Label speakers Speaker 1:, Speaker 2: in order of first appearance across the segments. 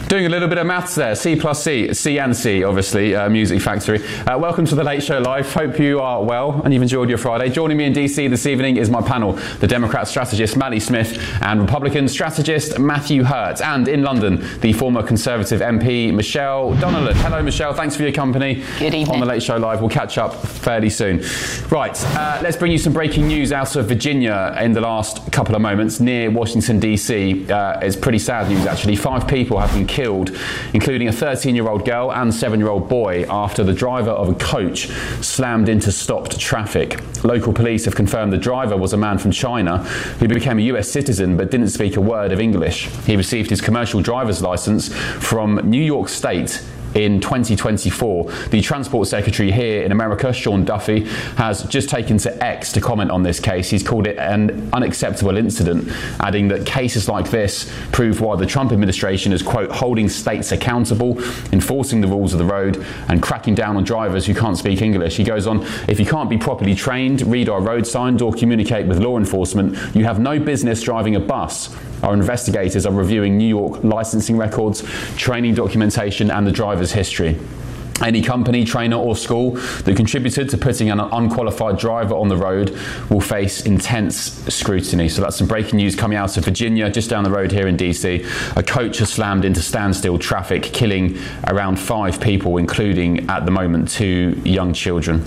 Speaker 1: Doing a little bit of maths there. C plus C, C and C, obviously, Music Factory. Welcome to the Late Show Live. Hope you are well and you've enjoyed your Friday. Joining me in DC this evening is my panel, the Democrat strategist Maddie Smith and Republican strategist Matthew Hurt. And in London, the former Conservative MP Michelle Donnellan. Hello, Michelle. Thanks for your company.
Speaker 2: Good evening.
Speaker 1: On the Late Show Live. We'll catch up fairly soon. Right, let's bring you some breaking news out of Virginia in the last couple of moments near Washington, DC. It's pretty sad news, actually. 5 people have been killed, including a 13-year-old girl and 7-year-old boy, after the driver of a coach slammed into stopped traffic. Local police have confirmed the driver was a man from China who became a US citizen but didn't speak a word of English. He received his commercial driver's license from New York State in 2024. The Transport Secretary here in America, Sean Duffy, has just taken to X to comment on this case. He's called it an unacceptable incident, adding that cases like this prove why the Trump administration is, quote, holding states accountable, enforcing the rules of the road, and cracking down on drivers who can't speak English. He goes on, if you can't be properly trained, read our road signs, or communicate with law enforcement, you have no business driving a bus. Our investigators are reviewing New York licensing records, training documentation, and the driver's history. Any company, trainer or school that contributed to putting an unqualified driver on the road will face intense scrutiny. So that's some breaking news coming out of Virginia, just down the road here in DC. A coach has slammed into standstill traffic, killing around 5 people, including, at the moment, 2 young children.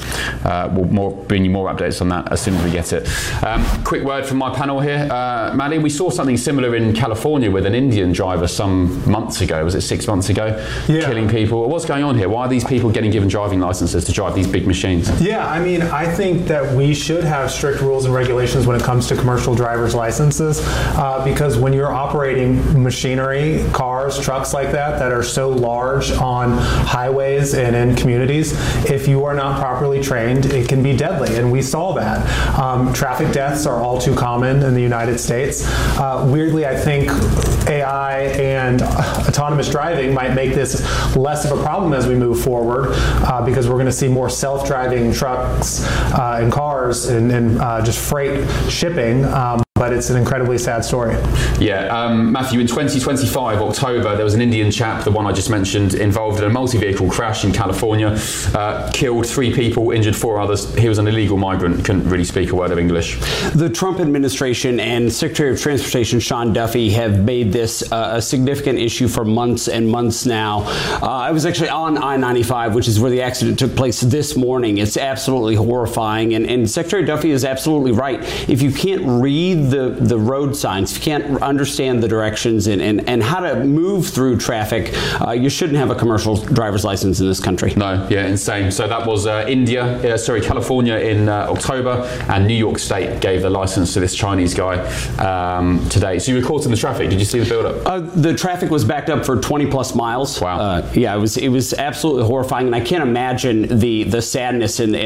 Speaker 1: We'll bring you more updates on that as soon as we get it. Quick word from my panel here. Maddie, we saw something similar in California with an Indian driver some months ago. Was it 6 months ago?
Speaker 3: Yeah.
Speaker 1: Killing people. What's going on here? Why are these people getting given driving licenses to drive these big machines?
Speaker 3: Yeah, I mean, I think that we should have strict rules and regulations when it comes to commercial driver's licenses, because when you're operating machinery, cars, trucks like that are so large on highways and in communities, if you are not properly trained, it can be deadly, and we saw that. Traffic deaths are all too common in the United States. Weirdly, I think AI and autonomous driving might make this less of a problem as we move forward, because we're going to see more self-driving trucks and cars and just freight shipping. But it's an incredibly sad story.
Speaker 1: Yeah, Matthew, in 2025, October, there was an Indian chap, the one I just mentioned, involved in a multi-vehicle crash in California, killed 3 people, injured 4 others. He was an illegal migrant, couldn't really speak a word of English.
Speaker 4: The Trump administration and Secretary of Transportation Sean Duffy have made this a significant issue for months and months now. I was actually on I-95, which is where the accident took place this morning. It's absolutely horrifying, and Secretary Duffy is absolutely right. If you can't read the road signs, if you can't understand the directions and how to move through traffic, you shouldn't have a commercial driver's license in this country.
Speaker 1: No, yeah, insane. So that was California in October, and New York State gave the license to this Chinese guy today. So you were caught in the traffic. Did you see the build-up?
Speaker 4: The traffic was backed up for 20 plus miles.
Speaker 1: Wow.
Speaker 4: Yeah, it was absolutely horrifying, and I can't imagine the sadness and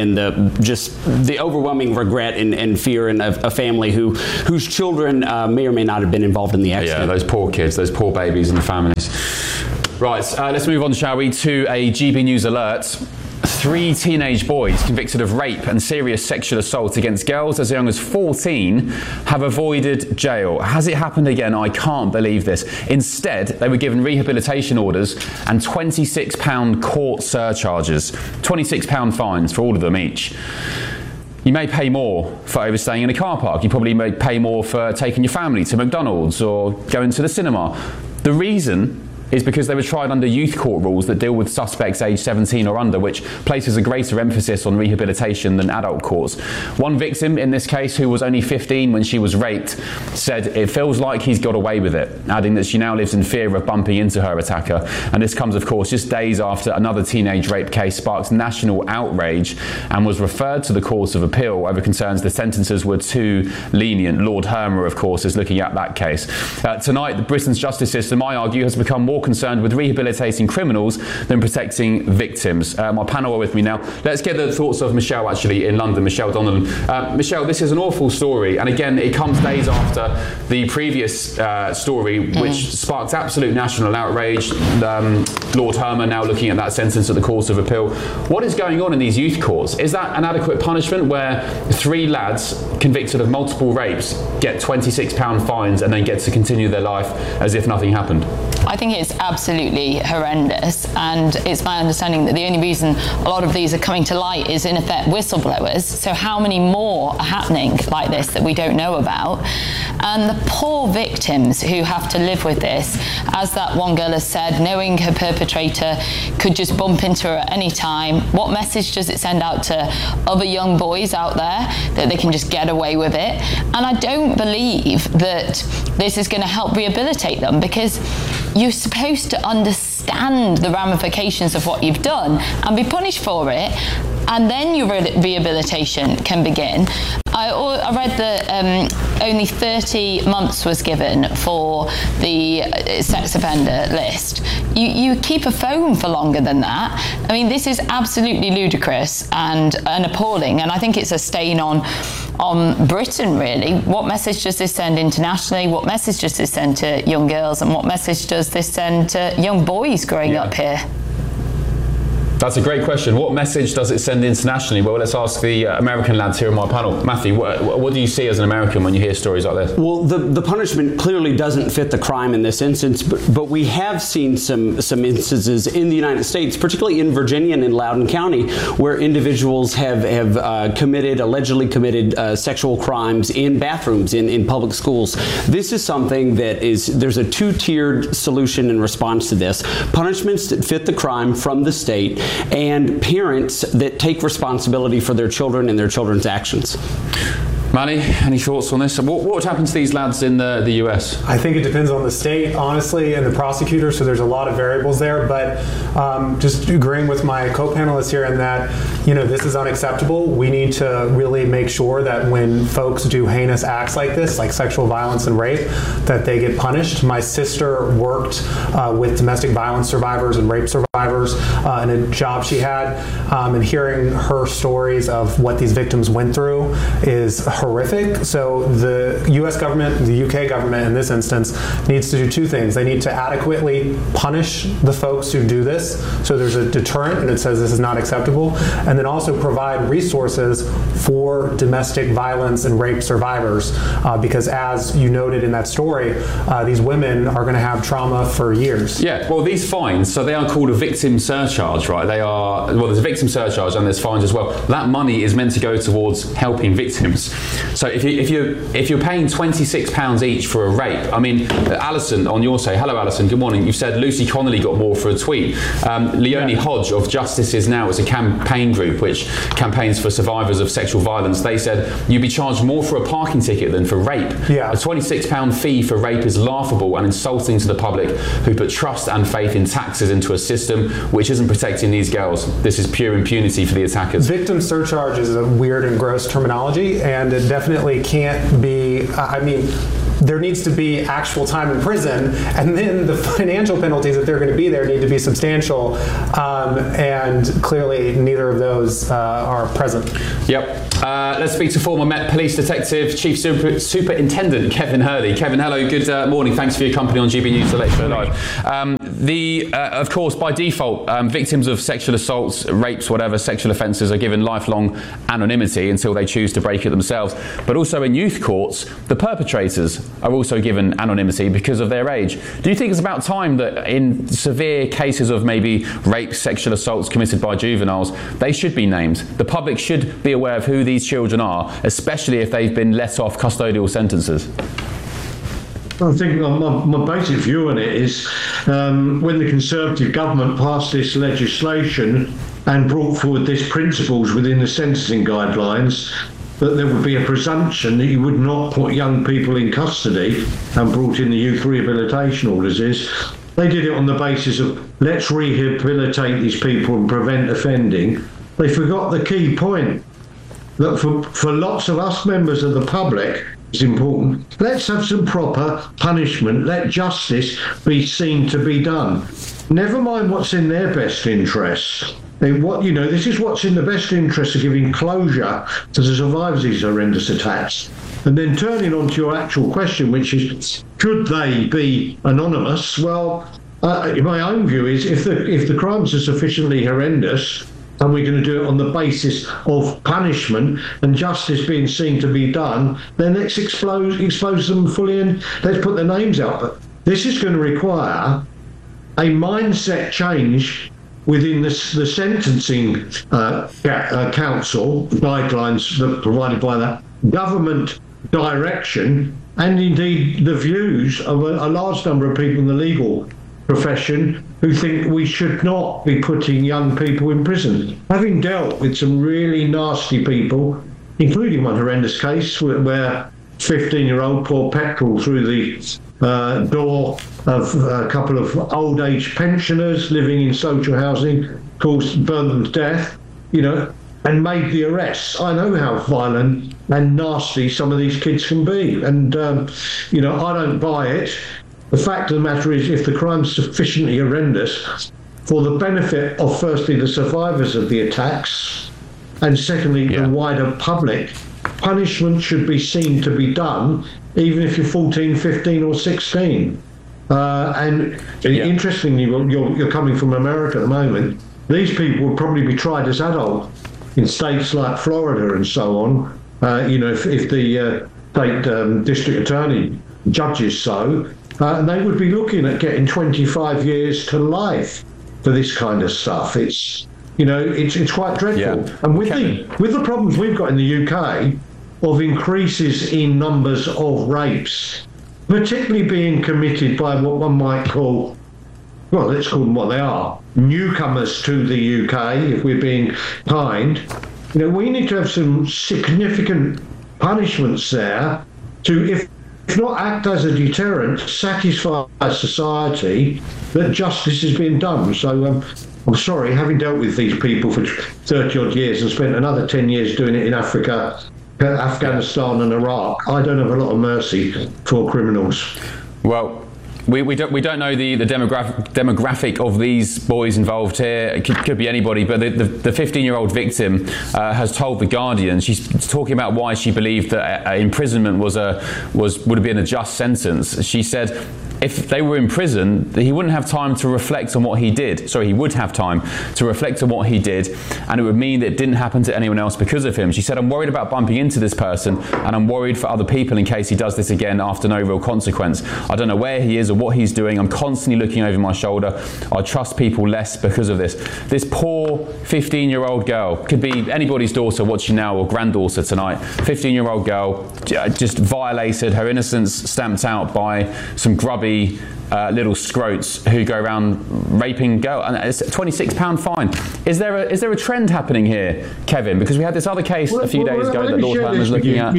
Speaker 4: the overwhelming regret and fear in a family whose children may or may not have been involved in the accident.
Speaker 1: Yeah, those poor kids, those poor babies and the families. Right, let's move on, shall we, to a GB News alert. 3 teenage boys convicted of rape and serious sexual assault against girls as young as 14 have avoided jail. Has it happened again? I can't believe this. Instead, they were given rehabilitation orders and £26 court surcharges, £26 fines for all of them each. You may pay more for overstaying in a car park. You probably may pay more for taking your family to McDonald's or going to the cinema. The reason is because they were tried under youth court rules that deal with suspects aged 17 or under, which places a greater emphasis on rehabilitation than adult courts. One victim in this case, who was only 15 when she was raped, said it feels like he's got away with it, adding that she now lives in fear of bumping into her attacker. And this comes, of course, just days after another teenage rape case sparked national outrage and was referred to the Court of Appeal over concerns the sentences were too lenient. Lord Hermer, of course, is looking at that case. Tonight, Britain's justice system, I argue, has become more concerned with rehabilitating criminals than protecting victims. My panel are with me now. Let's get the thoughts of Michelle, actually, in London, Michelle Donnellan. Michelle, this is an awful story, and again, it comes days after the previous story, which sparked absolute national outrage. Lord Hermer now looking at that sentence at the Court of Appeal. What is going on in these youth courts? Is that an adequate punishment where 3 lads convicted of multiple rapes get £26 fines and then get to continue their life as if nothing happened?
Speaker 2: I think it's absolutely horrendous, and it's my understanding that the only reason a lot of these are coming to light is, in effect, whistleblowers. So how many more are happening like this that we don't know about? And the poor victims who have to live with this, as that one girl has said, knowing her perpetrator could just bump into her at any time. What message does it send out to other young boys out there that they can just get away with it? And I don't believe that this is going to help rehabilitate them, because you're supposed to understand the ramifications of what you've done and be punished for it, and then your rehabilitation can begin. I read that only 30 months was given for the sex offender list. You keep a phone for longer than that. I mean, this is absolutely ludicrous and appalling, and I think it's a stain on Britain, really. What message does this send internationally? What message does this send to young girls? And what message does this send to young boys growing up here?
Speaker 1: That's a great question. What message does it send internationally? Well, let's ask the American lads here on my panel. Matthew, what do you see as an American when you hear stories like this?
Speaker 4: Well, the punishment clearly doesn't fit the crime in this instance, but we have seen some instances in the United States, particularly in Virginia and in Loudoun County, where individuals have allegedly committed sexual crimes in bathrooms in public schools. This is something there's a two-tiered solution in response to this. Punishments that fit the crime from the state, and parents that take responsibility for their children and their children's actions.
Speaker 1: Manny, any thoughts on this? What would happen to these lads in the US?
Speaker 3: I think it depends on the state, honestly, and the prosecutor, so there's a lot of variables there, but just agreeing with my co-panelists here in that, this is unacceptable. We need to really make sure that when folks do heinous acts like this, like sexual violence and rape, that they get punished. My sister worked with domestic violence survivors and rape survivors in a job she had, and hearing her stories of what these victims went through is horrific. So the US government, the UK government in this instance, needs to do two things. They need to adequately punish the folks who do this, so there's a deterrent and it says this is not acceptable, and then also provide resources for domestic violence and rape survivors, because as you noted in that story, these women are going to have trauma for years.
Speaker 1: Yeah, well, these fines, so they are called a victim surcharge, right? There's a victim surcharge and there's fines as well. That money is meant to go towards helping victims. So if you're paying £26 each for a rape, I mean, Alison on your say, hello Alison, good morning. You've said Lucy Connolly got more for a tweet. Leonie Hodge of Justice Is Now is a campaign group which campaigns for survivors of sexual violence. They said you'd be charged more for a parking ticket than for rape.
Speaker 3: Yeah.
Speaker 1: A £26 fee for rape is laughable and insulting to the public who put trust and faith in taxes into a system which isn't protecting these girls. This is pure impunity for the attackers.
Speaker 3: Victim surcharge is a weird and gross terminology, and it definitely can't be, there needs to be actual time in prison, and then the financial penalties, if they're going to be there, need to be substantial, and clearly neither of those are present.
Speaker 1: Yep. Let's speak to former Met Police Detective Chief Superintendent Kevin Hurley. Kevin, hello, good morning. Thanks for your company on GB News Late Show Live. Of course, by default, victims of sexual assaults, rapes, whatever, sexual offences are given lifelong anonymity until they choose to break it themselves. But also in youth courts, the perpetrators are also given anonymity because of their age. Do you think it's about time that in severe cases of maybe rape, sexual assaults committed by juveniles, they should be named? The public should be aware of who these children are, especially if they've been let off custodial sentences.
Speaker 5: I think my basic view on it is when the Conservative government passed this legislation and brought forward these principles within the sentencing guidelines, that there would be a presumption that you would not put young people in custody and brought in the youth rehabilitation orders. They did it on the basis of let's rehabilitate these people and prevent offending. They forgot the key point that for lots of us members of the public, it's important. Let's have some proper punishment. Let justice be seen to be done. Never mind what's in their best interests. This is what's in the best interest of giving closure to the survivors of these horrendous attacks. And then turning on to your actual question, which is, should they be anonymous? Well, my own view is if the crimes are sufficiently horrendous, and we're going to do it on the basis of punishment and justice being seen to be done, then let's expose them fully and let's put their names out. But this is going to require a mindset change within the sentencing council guidelines that provided by the government direction, and indeed the views of a large number of people in the legal profession who think we should not be putting young people in prison. Having dealt with some really nasty people, including one horrendous case where 15-year-old Paul Petrel through the door of a couple of old age pensioners living in social housing, burned them to death, and made the arrests. I know how violent and nasty some of these kids can be, and I don't buy it. The fact of the matter is, if the crime's sufficiently horrendous for the benefit of, firstly, the survivors of the attacks, and secondly, the wider public, punishment should be seen to be done, even if you're 14, 15 or 16. Interestingly, you're coming from America at the moment, these people would probably be tried as adults in states like Florida and so on, if the state district attorney judges so, and they would be looking at getting 25 years to life for this kind of stuff. It's quite dreadful. Yeah. And with the problems we've got in the UK of increases in numbers of rapes, particularly being committed by what one might call, well, let's call them what they are, newcomers to the UK, if we're being kind. We need to have some significant punishments there to, if not act as a deterrent, satisfy society that justice has been done. So I'm sorry, having dealt with these people for 30 odd years and spent another 10 years doing it in Africa, Afghanistan and Iraq, I don't have a lot of mercy for criminals.
Speaker 1: Well, we don't know the demographic of these boys involved here. It could be anybody, but the 15-year-old victim has told The Guardian, she's talking about why she believed that imprisonment would have been a just sentence. She said, if they were in prison, he wouldn't have time to reflect on what he did. Sorry, he would have time to reflect on what he did, and it would mean that it didn't happen to anyone else because of him. She said, I'm worried about bumping into this person, and I'm worried for other people in case he does this again after no real consequence. I don't know where he is or what he's doing. I'm constantly looking over my shoulder. I trust people less because of this. This poor 15-year-old girl, could be anybody's daughter watching now or granddaughter tonight, 15-year-old girl, just violated, her innocence stamped out by some grubby little scroats who go around raping girls, and it's a £26 fine. Is there a trend happening here, Kevin? Because we had this other case a few days ago that Lord Lamb was looking at.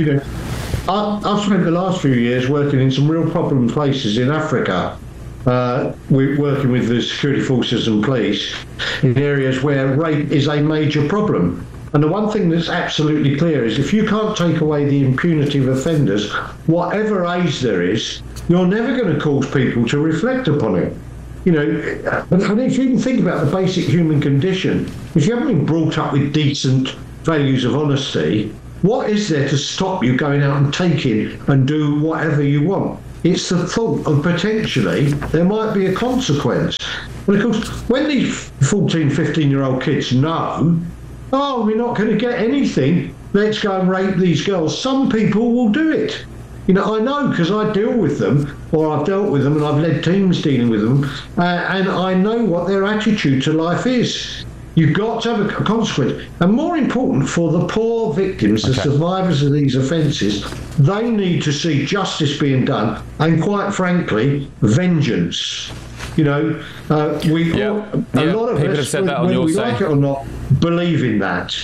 Speaker 5: I've spent the last few years working in some real problem places in Africa. We're working with the security forces and police in areas where rape is a major problem. And the one thing that's absolutely clear is if you can't take away the impunity of offenders, whatever age there is, you're never going to cause people to reflect upon it. And if you can think about the basic human condition, if you haven't been brought up with decent values of honesty, what is there to stop you going out and taking and do whatever you want? It's the thought of potentially there might be a consequence. And of course, when these 14, 15-year-old kids know, we're not going to get anything, let's go and rape these girls, some people will do it. I know because I deal with them, or I've dealt with them and I've led teams dealing with them, and I know what their attitude to life is. You've got to have a consequence. And more important, for the poor victims, the survivors of these offences, they need to see justice being done, and quite frankly, vengeance. A lot of us, whether we like it or not, believe in that.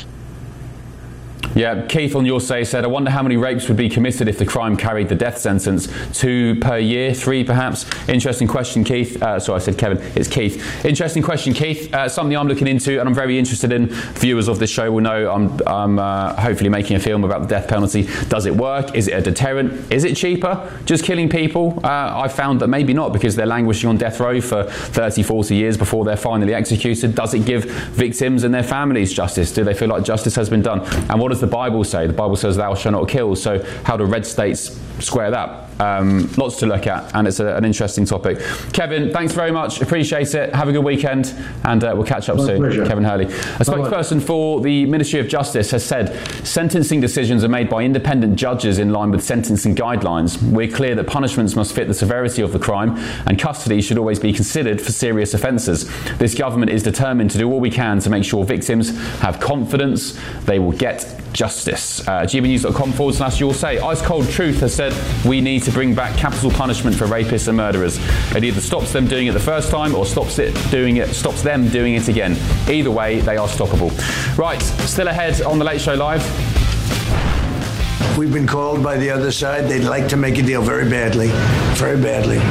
Speaker 1: Yeah, Keith on Your Say said, I wonder how many rapes would be committed if the crime carried the death sentence. 2 per year, 3 perhaps? Interesting question, Keith. Sorry, I said Kevin. It's Keith. Interesting question, Keith. Something I'm looking into and I'm very interested in. Viewers of this show will know I'm hopefully making a film about the death penalty. Does it work? Is it a deterrent? Is it cheaper, just killing people? I've found that maybe not, because they're languishing on death row for 30, 40 years before they're finally executed. Does it give victims and their families justice? Do they feel like justice has been done? And what does the Bible say? The Bible says thou shalt not kill. So how do red states square that? Lots to look at, and it's an interesting topic. Kevin, thanks very much. Appreciate it. Have a good weekend, and we'll catch up soon.
Speaker 5: Pleasure.
Speaker 1: Kevin Hurley. A spokesperson for the Ministry of Justice has said sentencing decisions are made by independent judges in line with sentencing guidelines. We're clear that punishments must fit the severity of the crime, and custody should always be considered for serious offences. This government is determined to do all we can to make sure victims have confidence they will get justice. gbnews.com/you'll say. Ice Cold Truth has said we need to bring back capital punishment for rapists and murderers. It either stops them doing it the first time or stops them doing it again. Either way, they are stoppable. Right, still ahead on The Late Show Live.
Speaker 6: We've been called by the other side. They'd like to make a deal very badly. Very badly.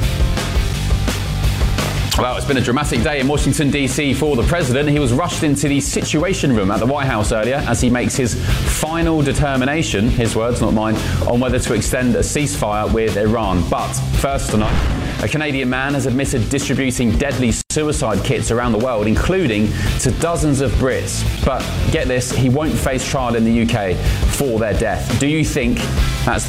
Speaker 1: Well, it's been a dramatic day in Washington, D.C. for the president. He was rushed into the Situation Room at the White House earlier as he makes his final determination, his words, not mine, on whether to extend a ceasefire with Iran. But first tonight, a Canadian man has admitted distributing deadly suicide kits around the world, including to dozens of Brits. But get this, he won't face trial in the UK for their death. Do you think